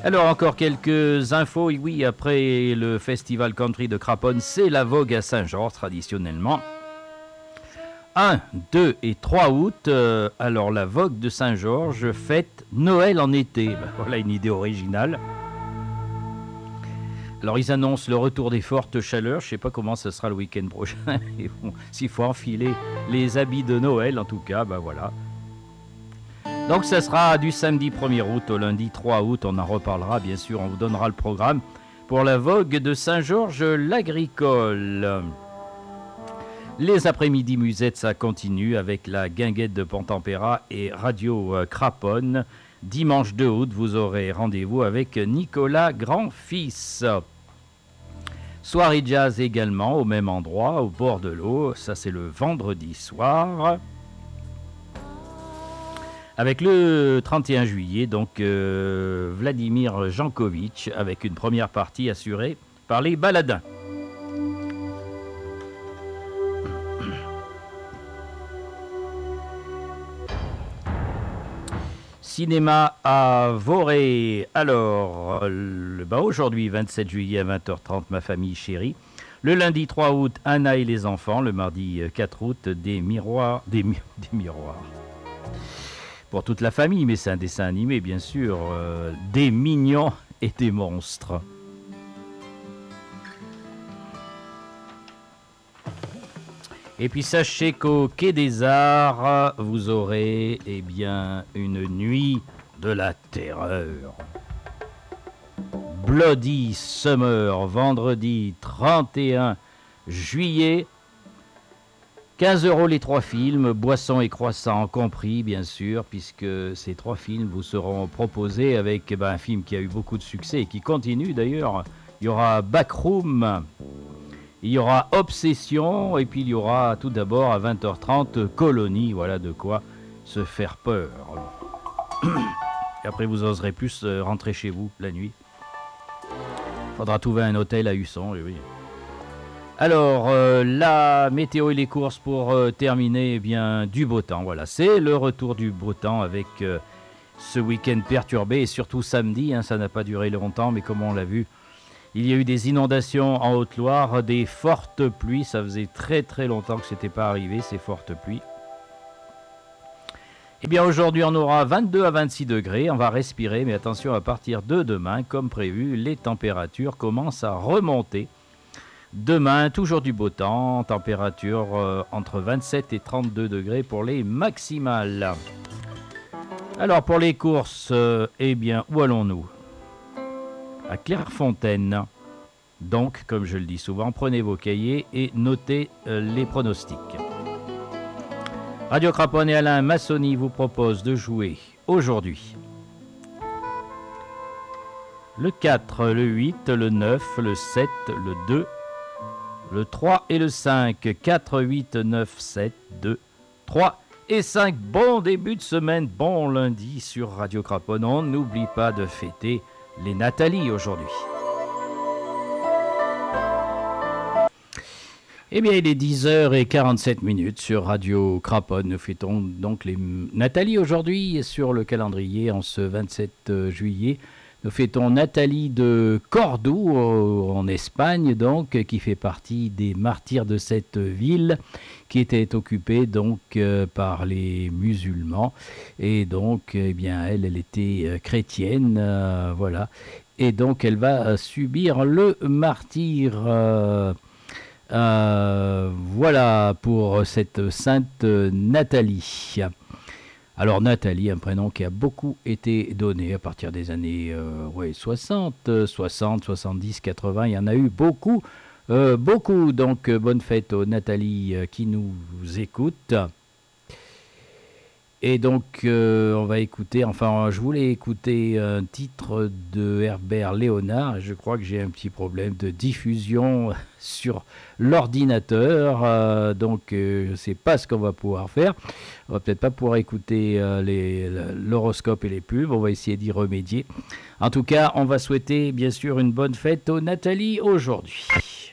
Alors encore quelques infos. Oui, après le festival country de Craponne, c'est la vogue à Saint-Georges traditionnellement. 1, 2 et 3 août, alors la vogue de Saint-Georges fête Noël en été. Ben, voilà une idée originale. Alors ils annoncent le retour des fortes chaleurs. Je ne sais pas comment ce sera le week-end prochain. Et bon, s'il faut enfiler les habits de Noël, en tout cas, ben voilà. Donc ça sera du samedi 1er août au lundi 3 août. On en reparlera bien sûr, on vous donnera le programme pour la vogue de Saint-Georges-l'Agricole. Les après-midi musettes, ça continue avec la guinguette de Pont-Tempéra et Radio Craponne. Dimanche 2 août, vous aurez rendez-vous avec Nicolas Grand-Fils. Soirée jazz également au même endroit, au bord de l'eau. Ça, c'est le vendredi soir. Avec le 31 juillet, donc Vladimir Jankovic, avec une première partie assurée par les Baladins. Cinéma à Voré. Alors, aujourd'hui, 27 juillet à 20h30, Ma famille chérie. Le lundi 3 août, Anna et les enfants. Le mardi 4 août, des miroirs. Des miroirs. Pour toute la famille, mais c'est un dessin animé, bien sûr. Des mignons et des monstres. Et puis sachez qu'au Quai des Arts, vous aurez une nuit de la terreur. Bloody Summer, vendredi 31 juillet. 15 € les 3 films, boissons et croissants compris, bien sûr, puisque ces 3 films vous seront proposés avec un film qui a eu beaucoup de succès et qui continue d'ailleurs. Il y aura Backroom. Il y aura Obsession, et puis il y aura tout d'abord à 20h30 Colonie, voilà de quoi se faire peur. Et après vous oserez plus rentrer chez vous la nuit. Faudra trouver un hôtel à Husson, oui. Alors, la météo et les courses pour terminer, du beau temps, voilà. C'est le retour du beau temps avec ce week-end perturbé, et surtout samedi, ça n'a pas duré longtemps, mais comme on l'a vu, il y a eu des inondations en Haute-Loire, des fortes pluies. Ça faisait très très longtemps que ce n'était pas arrivé, ces fortes pluies. Aujourd'hui, on aura 22 à 26 degrés. On va respirer, mais attention, à partir de demain, comme prévu, les températures commencent à remonter. Demain, toujours du beau temps. Température entre 27 et 32 degrés pour les maximales. Alors, pour les courses, où allons-nous ? À Clairefontaine. Donc, comme je le dis souvent, prenez vos cahiers et notez les pronostics. Radio Craponne et Alain Massoni vous proposent de jouer aujourd'hui le 4, le 8, le 9, le 7, le 2, le 3 et le 5. 4, 8, 9, 7, 2, 3 et 5. Bon début de semaine, bon lundi sur Radio Craponne. On n'oublie pas de fêter les Nathalie aujourd'hui. Il est 10h47 sur Radio Craponne. Nous fêtons donc les Nathalie aujourd'hui sur le calendrier en ce 27 juillet. Nous fêtons Nathalie de Cordoue en Espagne, donc, qui fait partie des martyrs de cette ville qui était occupée donc par les musulmans. Et donc, elle était chrétienne, voilà. Et donc, elle va subir le martyre. Voilà pour cette sainte Nathalie. Alors Nathalie, un prénom qui a beaucoup été donné à partir des années 60, 70, 80, il y en a eu beaucoup. Donc bonne fête aux Nathalie qui nous écoutent. Et donc on va écouter, je voulais écouter un titre de Herbert Léonard. Je crois que j'ai un petit problème de diffusion sur l'ordinateur, donc je ne sais pas ce qu'on va pouvoir faire. On va peut-être pas pouvoir écouter l'horoscope et les pubs, on va essayer d'y remédier. En tout cas, on va souhaiter bien sûr une bonne fête aux Nathalie aujourd'hui.